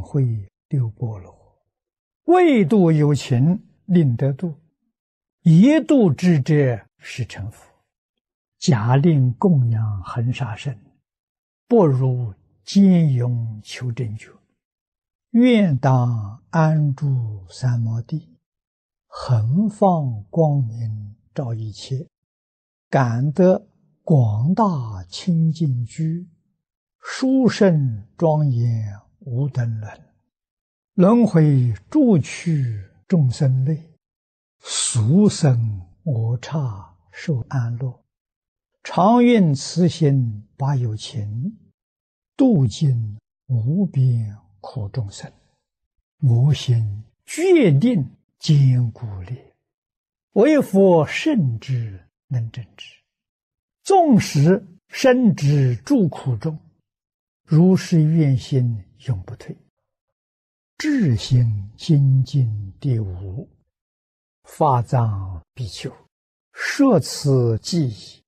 会六波罗，未度有情，令得度。一度之者，是成佛。假令供养恒沙身，不如坚勇求正觉。愿当安住三摩地，恒放光明照一切，感得广大清净居，殊胜庄严无等伦。轮回诸趣众生类，俗生我刹受安乐。常运慈心把有情，度尽无边苦众生。我心决定坚固力，为佛圣之能正之。纵使身之诸苦中，如是愿心永不退。至心精进第五，法藏比丘，摄此记忆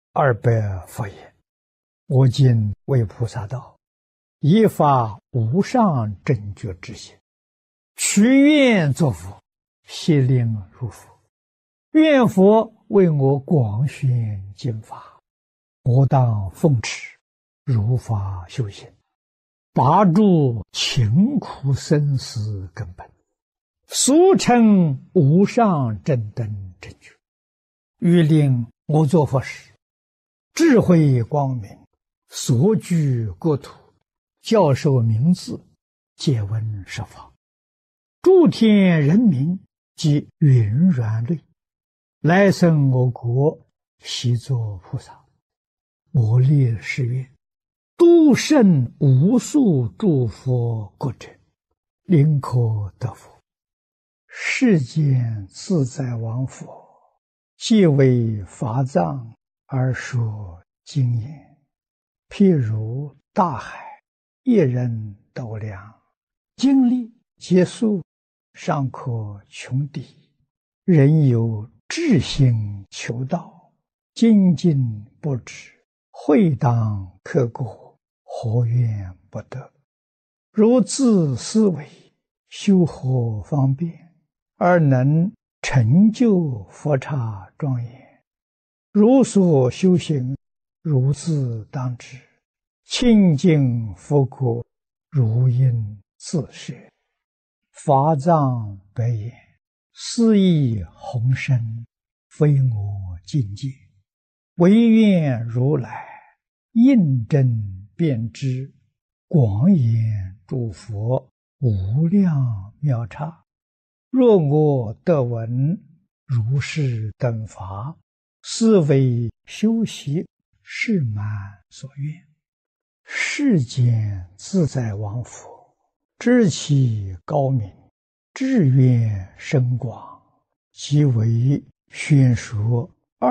200佛言：我今为菩萨道，以发无上正觉之心，许愿作佛，悉令入佛。愿佛为我广宣经法，我当奉持，如法修行，拔除勤苦生死根本，俗称无上正等正觉。欲令我作佛时，智慧光明，所居国土，教授名字，借闻设法。诸天人民及云软类，来生我国，悉作菩萨。我立誓愿，度胜无数诸佛国者，宁可得佛。世间自在王佛，皆为法藏而说经言，譬如大海，一人斗量，经历劫数，尚可穷抵。人有至心求道，精进不止，会当刻过，何怨不得？如自思维，修何方便，而能成就佛刹庄严？如所修行，如自当知。清净佛国，如应自设。法藏白言：斯亦宏深，非我境界。唯愿如来印证遍知，广演诸佛无量妙刹。若我得闻如是等法，是为修习誓满所愿。世间自在王佛，知其高明，志愿深广，即为宣说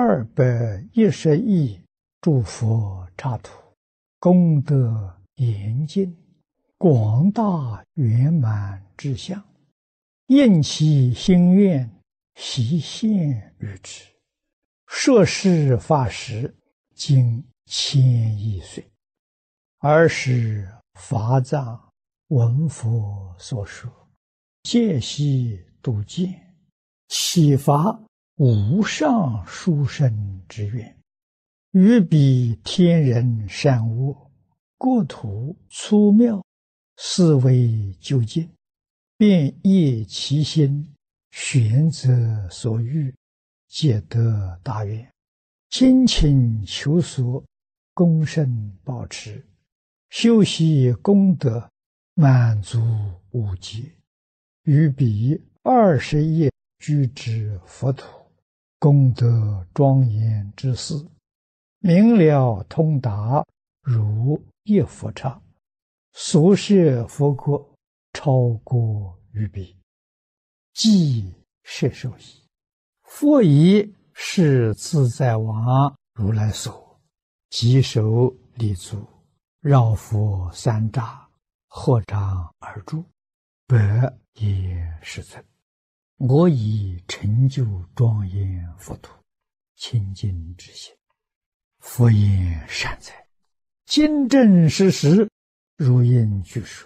210亿诸佛刹土，功德严尽，广大圆满之相，应其心愿，悉现于之。摄事法时，经1000亿岁。尔时法藏闻佛所说，戒悉度见，启发无上殊胜之愿。于彼天人善恶，国土粗妙，思维究竟，便业其心，选择所欲，皆得大愿。精勤求索，功胜保持，修习功德，满足无极。于彼20亿居之佛土，功德庄严之事，明了通达，如一佛刹。所摄佛国，超过于彼。即摄受矣。佛以是自在王如来所，即手立足，绕佛三匝，合掌而住，百也世尊。我以成就庄严佛土，清净之心。佛言善哉，今正实实，如应具说。